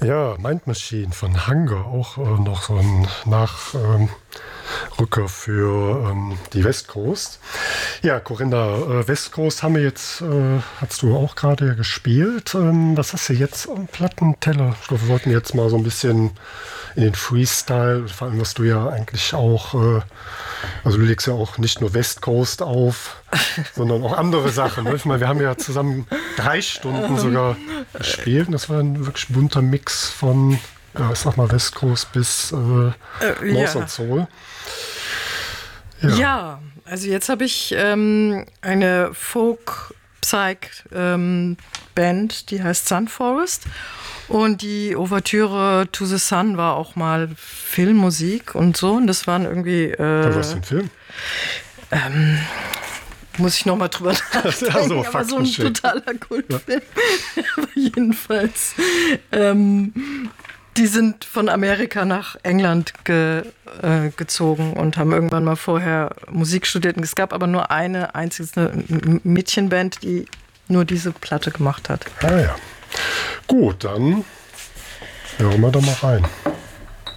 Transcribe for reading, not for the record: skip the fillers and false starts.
Ja, Mind Machine von Hunger, auch noch so ein Nachrücker für die West Coast. Ja, Corinna, West Coast haben wir jetzt, hast du auch gerade gespielt. Was hast du jetzt am Plattenteller? Ich glaube, wir wollten jetzt mal so ein bisschen in den Freestyle, vor allem, was du ja eigentlich auch, also du legst ja auch nicht nur West Coast auf, sondern auch andere Sachen. Ne? Ich meine, wir haben ja zusammen 3 Stunden sogar gespielt und das war ein wirklich bunter Mix von, ja, ich sag mal, West Coast bis North und Soul. Ja, also jetzt habe ich eine Folk-Psych-Band, die heißt Sun Forest. Und die Ouvertüre To the Sun war auch mal Filmmusik und so. Und das waren irgendwie... was für ein Film? Muss ich nochmal drüber nachdenken. Also, aber so ein totaler Kultfilm. Ja. Aber jedenfalls... die sind von Amerika nach England gezogen und haben irgendwann mal vorher Musik studiert. Und es gab aber nur eine einzige Mädchenband, die nur diese Platte gemacht hat. Ah ja. Gut, dann hören wir da mal rein.